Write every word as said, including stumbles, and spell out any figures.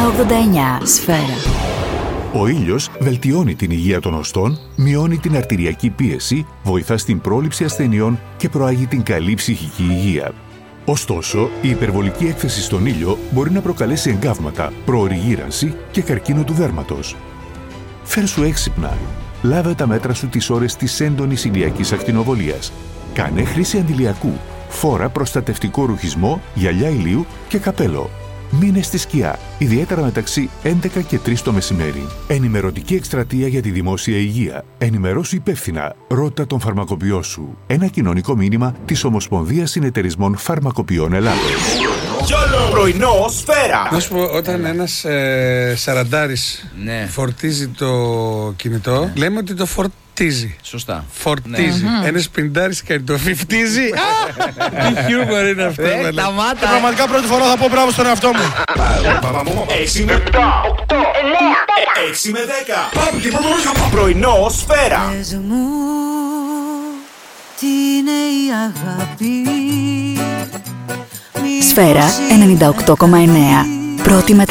ογδόντα εννιά Σφαίρα. Ο ήλιος βελτιώνει την υγεία των οστών, μειώνει την αρτηριακή πίεση, βοηθά στην πρόληψη ασθενειών και προάγει την καλή ψυχική υγεία. Ωστόσο, η υπερβολική έκθεση στον ήλιο μπορεί να προκαλέσει εγκάβματα, προωρή γύρανση και καρκίνο του δέρματος. Φέρ' έξυπνα. Λάβε τα μέτρα σου τις ώρες της έντονης ηλιακής ακτινοβολίας. Κάνε χρήση αντιλιακού. Φόρα προστατευτικό ρουχισμό, γυαλιά ηλίου και καπέλο. Μείνε στη σκιά, ιδιαίτερα μεταξύ έντεκα και τρεις το μεσημέρι. Ενημερωτική εκστρατεία για τη δημόσια υγεία. Ενημερώσου υπεύθυνα. Ρώτα τον φαρμακοποιό σου. Ένα κοινωνικό μήνυμα της Ομοσπονδίας Συνεταιρισμών Φαρμακοποιών Ελλάδος. Πρωινό Σφαίρα. Να σου πω, όταν ένας ε, σαραντάρης ναι. φορτίζει το κινητό, λέμε ότι το φορτίζει. Σωστά. Φορτίζει. Ναι. Ένας πενηντάρης κάνει το φιφτίζει. Τι χιούμορ είναι αυτό. Ε, τα μάτα. Πραγματικά πρώτη φορά θα πω μπράβο στον εαυτό μου. έξι με επτά, οκτώ, εννέα, έξι με δέκα. Πρωινό Σφαίρα. Πες μου τι είναι η αγάπη. Σφαίρα ενενήντα οκτώ κόμμα εννέα. Πρώτη